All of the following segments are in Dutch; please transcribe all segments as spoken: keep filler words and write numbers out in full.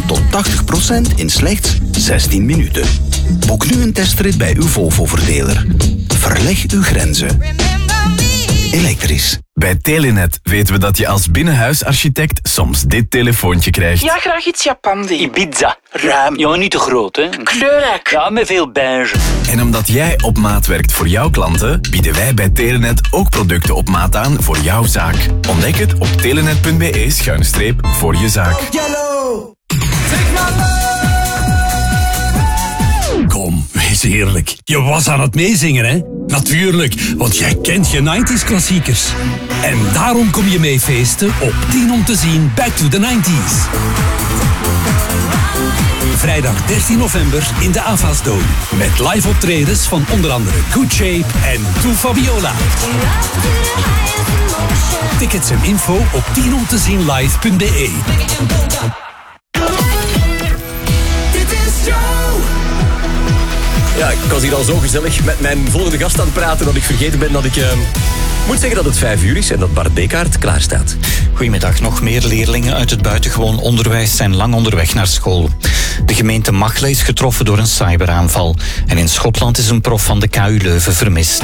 tot tachtig procent in slechts zestien minuten. Boek nu een testrit bij uw Volvo-verdeler. Verleg uw grenzen. Elektrisch. Bij Telenet weten we dat je als binnenhuisarchitect soms dit telefoontje krijgt. Ja, graag iets Japandi. Ibiza. Ruim. Ja, niet te groot, hè. Kleurrijk. Ja, met veel beige. En omdat jij op maat werkt voor jouw klanten, bieden wij bij Telenet ook producten op maat aan voor jouw zaak. Ontdek het op telenet punt be schuine streep voor je zaak. Kom, wees eerlijk. Je was aan het meezingen, hè? Natuurlijk, want jij kent je nineties klassiekers. En daarom kom je mee feesten op tien om te zien Back to the nineties. Vrijdag dertien november in de Avas Dome. Met live optredens van onder andere Good Shape en To Fabiola. Tickets en info op tien om te zien live punt be. Ja, ik was hier al zo gezellig met mijn volgende gast aan het praten dat ik vergeten ben dat ik... Uh, moet zeggen dat het vijf uur is en dat Bart Bekaert klaar staat. Goedemiddag. Nog meer leerlingen uit het buitengewoon onderwijs zijn lang onderweg naar school. De gemeente Machelen is getroffen door een cyberaanval. En in Schotland is een prof van de K U Leuven vermist.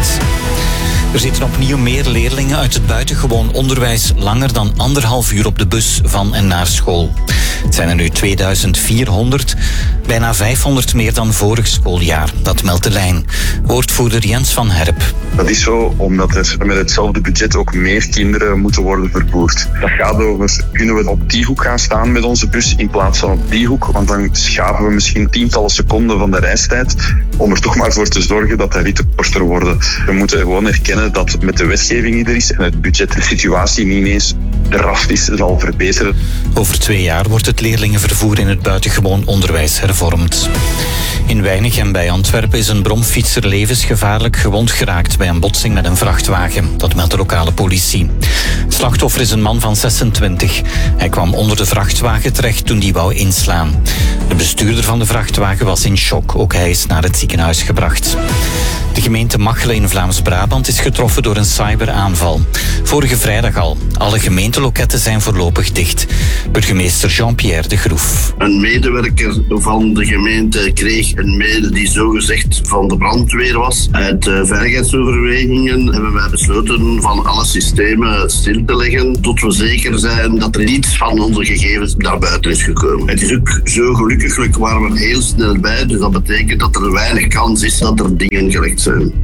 Er zitten opnieuw meer leerlingen uit het buitengewoon onderwijs langer dan anderhalf uur op de bus van en naar school. Het zijn er nu tweeduizend vierhonderd, bijna vijfhonderd meer dan vorig schooljaar. Dat meldt de lijn. Woordvoerder Jens van Herp. Dat is zo omdat er met hetzelfde budget ook meer kinderen moeten worden vervoerd. Dat gaat over, kunnen we op die hoek gaan staan met onze bus in plaats van op die hoek? Want dan schaven we misschien tientallen seconden van de reistijd om er toch maar voor te zorgen dat de ritten korter worden. We moeten gewoon erkennen dat met de wetgeving die er is en het budget de situatie niet ineens drastisch zal verbeteren. Over twee jaar wordt het leerlingenvervoer in het buitengewoon onderwijs hervormd. In Weinig en bij Antwerpen is een bromfietser levensgevaarlijk gewond geraakt bij een botsing met een vrachtwagen. Dat meldt de lokale politie. Het slachtoffer is een man van zesentwintig. Hij kwam onder de vrachtwagen terecht toen die wou inslaan. De bestuurder van de vrachtwagen was in shock. Ook hij is naar het ziekenhuis gebracht. De gemeente Machelen in Vlaams-Brabant is getroffen door een cyberaanval. Vorige vrijdag al. Alle gemeenteloketten zijn voorlopig dicht. Burgemeester Jean-Pierre de Groef. Een medewerker van de gemeente kreeg een mail die zogezegd van de brandweer was. Uit uh, veiligheidsoverwegingen hebben wij besloten van alle systemen stil te leggen tot we zeker zijn dat er niets van onze gegevens naar buiten is gekomen. Het is ook zo gelukkig waren we heel snel bij, dus dat betekent dat er weinig kans is dat er dingen gelekt zijn.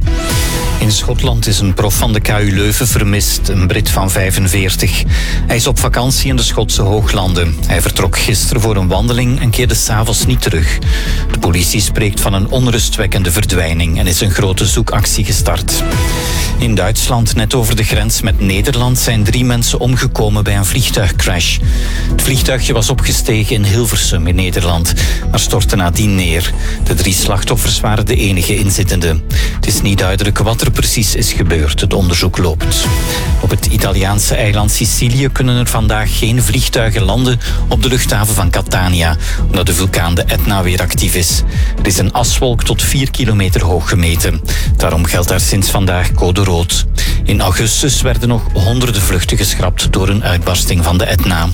In Schotland is een prof van de K U Leuven vermist, een Brit van vijfenveertig. Hij is op vakantie in de Schotse Hooglanden. Hij vertrok gisteren voor een wandeling en keerde 's avonds niet terug. De politie spreekt van een onrustwekkende verdwijning en is een grote zoekactie gestart. In Duitsland, net over de grens met Nederland, zijn drie mensen omgekomen bij een vliegtuigcrash. Het vliegtuigje was opgestegen in Hilversum in Nederland, maar stortte nadien neer. De drie slachtoffers waren de enige inzittenden. Het is niet duidelijk wat er precies is gebeurd. Het onderzoek loopt. Op het Italiaanse eiland Sicilië kunnen er vandaag geen vliegtuigen landen op de luchthaven van Catania, omdat de vulkaan de Etna weer actief is. Er is een aswolk tot vier kilometer hoog gemeten. Daarom geldt daar sinds vandaag code rood. In augustus werden nog honderden vluchten geschrapt door een uitbarsting van de Etna.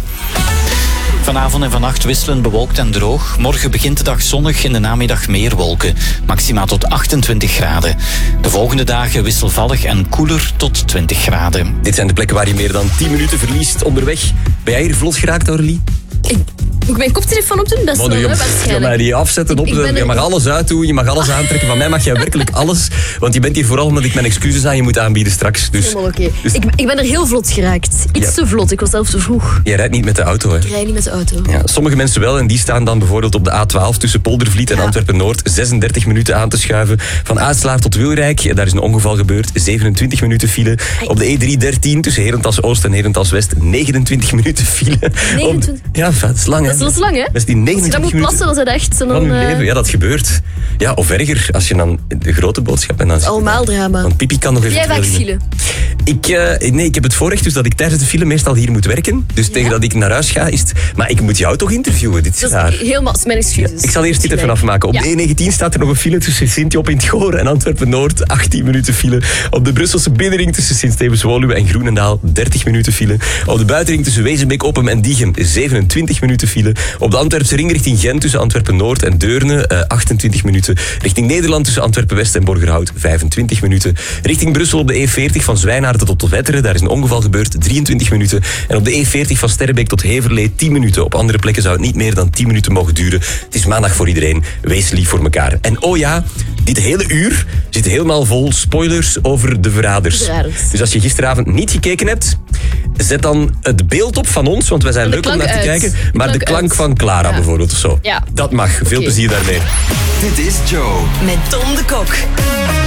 Vanavond en vannacht wisselend bewolkt en droog. Morgen begint de dag zonnig, in de namiddag meer wolken. Maximaal tot achtentwintig graden. De volgende dagen wisselvallig en koeler tot twintig graden. Dit zijn de plekken waar je meer dan tien minuten verliest onderweg. Ben jij hier vlot geraakt, Aurélie? Ik... Moet ik mijn koptelefoon opdoen? Dat is wel, je, waarschijnlijk. Ja, maar die afzetten, op, je er... mag alles uitdoen, je mag alles aantrekken. Van mij mag jij werkelijk alles. Want je bent hier vooral omdat ik mijn excuses aan je moet aanbieden straks. Dus, helemaal oké. Okay. Dus... Ik, ik ben er heel vlot geraakt. Iets ja. te vlot, ik was zelf te vroeg. Jij rijdt niet met de auto, hè? Ik rijd niet met de auto. Ja, sommige mensen wel en die staan dan bijvoorbeeld op de A twaalf tussen Poldervliet en ja. Antwerpen-Noord. zesendertig minuten aan te schuiven. Van Uitslaar tot Wilrijk, daar is een ongeval gebeurd. zevenentwintig minuten file. Op de E driehonderddertien tussen Herentals-Oost en Herentals-West. negenentwintig minuten file. negenentwintig? Op... Ja, dat is lang, hè? Dat is lang, hè? Dat is die Als je dan moet plassen, dat is het echt zo'n... Van uw leven, ja, dat gebeurt. Ja, of erger, als je dan de grote boodschap... En dan allemaal drama. Want Pipi kan nog even... Jij vaak file? Ik, uh, nee, ik heb het voorrecht dus dat ik tijdens de film meestal hier moet werken. Dus ja. tegen dat ik naar huis ga is het... Maar ik moet jou toch interviewen, dit is dat raar. Is helemaal mijn excuses. Ja, ik zal eerst dit even afmaken. Op ja. de E negentien staat er nog een file tussen Sint-Job in het Goor en Antwerpen-Noord. achttien minuten file. Op de Brusselse binnenring tussen Sint-Stevens-Woluwe en Groenendaal. dertig minuten file. Op de buitenring tussen Wezenbeek, Oppem en Diegem. zevenentwintig minuten file. Op de Antwerpse ring richting Gent tussen Antwerpen-Noord en Deurne. Uh, achtentwintig minuten. Richting Nederland tussen Antwerpen-West en Borgerhout. vijfentwintig minuten. Richting Brussel op de E veertig van Zwijnaarden tot Wetteren. Daar is een ongeval gebeurd. drieëntwintig minuten. En op de E veertig van Sterrebeek tot Heverlee. tien minuten. Op andere plekken zou het niet meer dan tien minuten mogen duren. Het is maandag voor iedereen. Wees lief voor elkaar. En oh ja, dit hele uur zit helemaal vol spoilers over de verraders. verraders. Dus als je gisteravond niet gekeken hebt, zet dan het beeld op van ons, want wij zijn leuk om naar te uit. kijken. De maar de klank uit. van Clara ja. bijvoorbeeld of zo. Ja. Dat mag. Veel okay. plezier daarmee. Dit is Joe. Met Tom de Kok.